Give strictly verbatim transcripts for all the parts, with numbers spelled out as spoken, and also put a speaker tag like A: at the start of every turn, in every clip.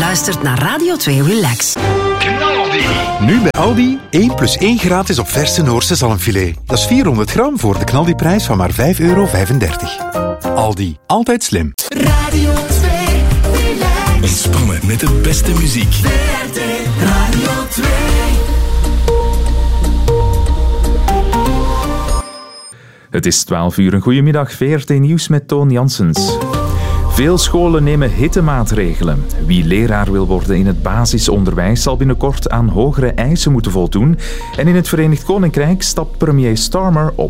A: luistert naar Radio twee Relax.
B: Knaldi. Nu bij Aldi één plus één gratis op verse Noorse zalmfilet. Dat is vierhonderd gram voor de knaldiprijs van maar vijf euro vijfendertig. Aldi, altijd slim.
C: Radio twee Relax.
D: Ontspannen met de beste muziek.
C: V R T Radio twee.
E: Het is twaalf uur. Een goedemiddag. V R T Nieuws met Toon Janssens. Veel scholen nemen hittemaatregelen. Wie leraar wil worden in het basisonderwijs zal binnenkort aan hogere eisen moeten voldoen. En in het Verenigd Koninkrijk stapt premier Starmer op.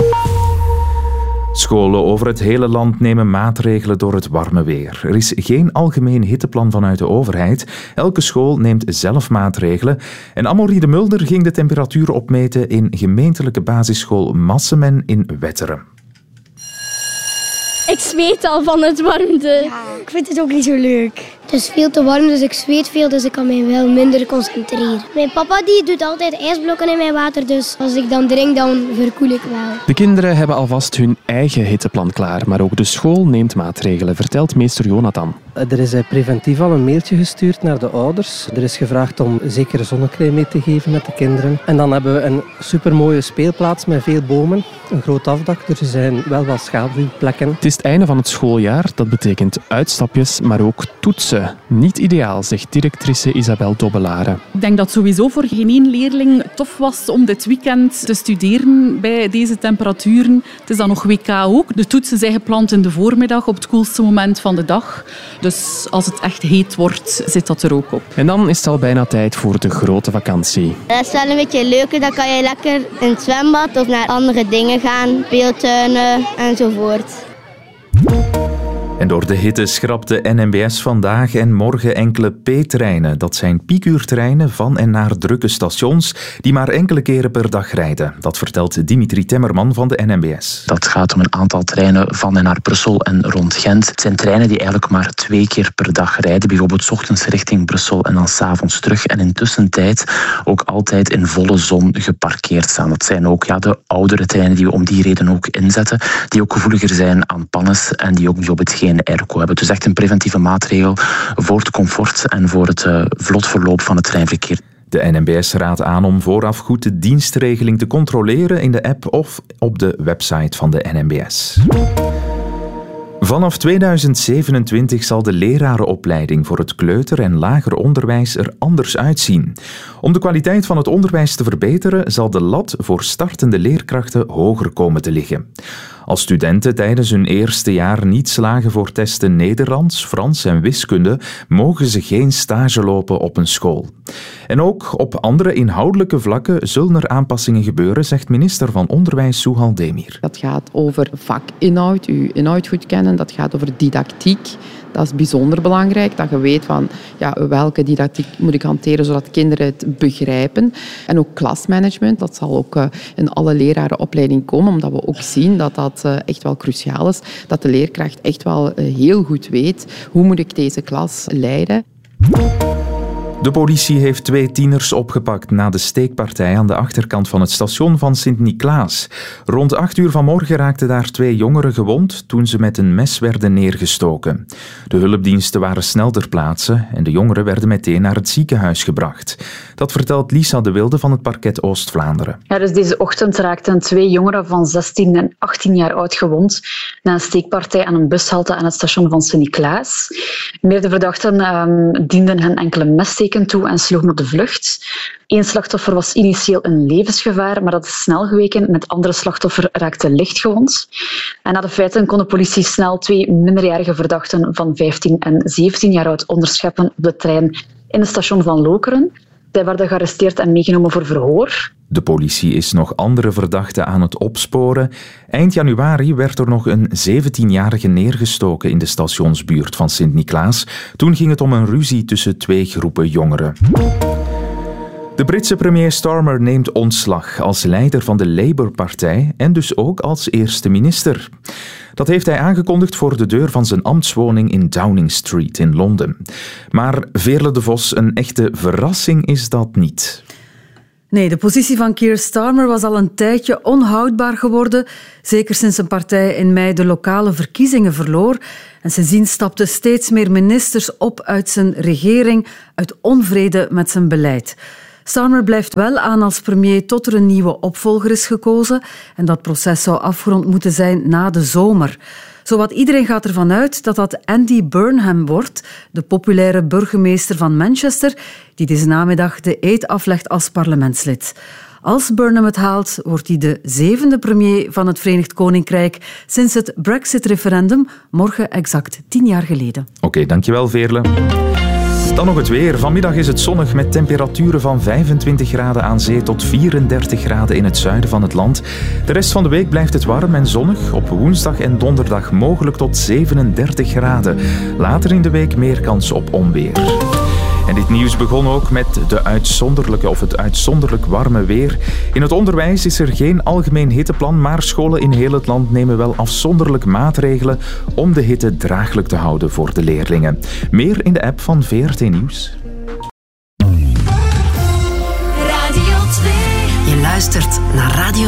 E: Scholen over het hele land nemen maatregelen door het warme weer. Er is geen algemeen hitteplan vanuit de overheid. Elke school neemt zelf maatregelen. En Amaurie de Mulder ging de temperatuur opmeten in gemeentelijke basisschool Massemen in Wetteren.
F: Ik zweet al van het warmte.
G: Ja, ik vind het ook niet zo leuk.
F: Het is veel te warm, dus ik zweet veel, dus ik kan mij wel minder concentreren. Mijn papa die doet altijd ijsblokken in mijn water, dus als ik dan drink, dan verkoel ik wel.
H: De kinderen hebben alvast hun eigen hitteplan klaar, maar ook de school neemt maatregelen, vertelt meester Jonathan.
I: Er is preventief al een mailtje gestuurd naar de ouders. Er is gevraagd om zekere zonnecrème mee te geven met de kinderen. En dan hebben we een supermooie speelplaats met veel bomen, een groot afdak, dus er zijn wel wat schaduwplekken.
H: Het is het einde van het schooljaar, dat betekent uitstapjes, maar ook toetsen. Niet ideaal, zegt directrice Isabel Dobbelaren.
J: Ik denk dat het sowieso voor geen één leerling tof was om dit weekend te studeren bij deze temperaturen. Het is dan nog W K ook. De toetsen zijn gepland in de voormiddag op het koelste moment van de dag. Dus als het echt heet wordt, zit dat er ook op.
H: En dan is het al bijna tijd voor de grote vakantie.
F: Dat is wel een beetje leuker, dan kan je lekker in het zwembad of naar andere dingen gaan, speeltuinen enzovoort.
E: En door de hitte schrapt de N M B S vandaag en morgen enkele P-treinen. Dat zijn piekuurtreinen van en naar drukke stations die maar enkele keren per dag rijden. Dat vertelt Dimitri Temmerman van de N M B S.
K: Dat gaat om een aantal treinen van en naar Brussel en rond Gent. Het zijn treinen die eigenlijk maar twee keer per dag rijden. Bijvoorbeeld 's ochtends richting Brussel en dan 's avonds terug. En in tussentijd ook altijd in volle zon geparkeerd staan. Dat zijn ook ja, de oudere treinen die we om die reden ook inzetten. Die ook gevoeliger zijn aan pannes en die ook bijvoorbeeld geen airco hebben. Dus echt een preventieve maatregel voor het comfort en voor het uh, vlot verloop van het treinverkeer.
E: De N M B S raadt aan om vooraf goed de dienstregeling te controleren in de app of op de website van de N M B S. Vanaf tweeduizend zevenentwintig zal de lerarenopleiding voor het kleuter- en lager onderwijs er anders uitzien. Om de kwaliteit van het onderwijs te verbeteren, zal de lat voor startende leerkrachten hoger komen te liggen. Als studenten tijdens hun eerste jaar niet slagen voor testen Nederlands, Frans en wiskunde, mogen ze geen stage lopen op een school. En ook op andere inhoudelijke vlakken zullen er aanpassingen gebeuren, zegt minister van Onderwijs Suhal Demir.
L: Dat gaat over vakinhoud, uw inhoud goed kennen, dat gaat over didactiek. Dat is bijzonder belangrijk, dat je weet van ja, welke didactiek moet ik hanteren zodat kinderen het begrijpen. En ook klasmanagement, dat zal ook uh, in alle lerarenopleiding komen, omdat we ook zien dat dat uh, echt wel cruciaal is. Dat de leerkracht echt wel uh, heel goed weet hoe moet ik deze klas leiden.
E: De politie heeft twee tieners opgepakt na de steekpartij aan de achterkant van het station van Sint-Niklaas. Rond acht uur vanmorgen raakten daar twee jongeren gewond toen ze met een mes werden neergestoken. De hulpdiensten waren snel ter plaatse en de jongeren werden meteen naar het ziekenhuis gebracht. Dat vertelt Lisa de Wilde van het parket Oost-Vlaanderen.
M: Ja, dus deze ochtend raakten twee jongeren van zestien en achttien jaar oud gewond na een steekpartij aan een bushalte aan het station van Sint-Niklaas. Meerdere verdachten um, dienden hen enkele messteken toe en sloegen op de vlucht. Eén slachtoffer was initieel een levensgevaar, maar dat is snel geweken. En het andere slachtoffer raakte lichtgewond. En na de feiten kon de politie snel twee minderjarige verdachten van vijftien en zeventien jaar oud onderscheppen op de trein in het station van Lokeren. Zij werden gearresteerd en meegenomen voor verhoor.
E: De politie is nog andere verdachten aan het opsporen. Eind januari werd er nog een zeventienjarige neergestoken in de stationsbuurt van Sint-Niklaas. Toen ging het om een ruzie tussen twee groepen jongeren. De Britse premier Starmer neemt ontslag als leider van de Labour-partij en dus ook als eerste minister. Dat heeft hij aangekondigd voor de deur van zijn ambtswoning in Downing Street in Londen. Maar Veerle de Vos, een echte verrassing is dat niet.
N: Nee, de positie van Keir Starmer was al een tijdje onhoudbaar geworden, zeker sinds zijn partij in mei de lokale verkiezingen verloor. En sindsdien stapten steeds meer ministers op uit zijn regering uit onvrede met zijn beleid. Starmer blijft wel aan als premier tot er een nieuwe opvolger is gekozen en dat proces zou afgerond moeten zijn na de zomer. Zowat iedereen gaat ervan uit dat dat Andy Burnham wordt, de populaire burgemeester van Manchester, die deze namiddag de eed aflegt als parlementslid. Als Burnham het haalt, wordt hij de zevende premier van het Verenigd Koninkrijk sinds het Brexit-referendum, morgen exact tien jaar geleden.
E: Oké, okay, dankjewel Veerle. Dan nog het weer. Vanmiddag is het zonnig met temperaturen van vijfentwintig graden aan zee tot vierendertig graden in het zuiden van het land. De rest van de week blijft het warm en zonnig. Op woensdag en donderdag mogelijk tot zevenendertig graden. Later in de week meer kans op onweer. En dit nieuws begon ook met de uitzonderlijke of het uitzonderlijk warme weer. In het onderwijs is er geen algemeen hitteplan, maar scholen in heel het land nemen wel afzonderlijk maatregelen om de hitte draaglijk te houden voor de leerlingen. Meer in de app van V R T Nieuws.
A: Radio twee. Je luistert naar Radio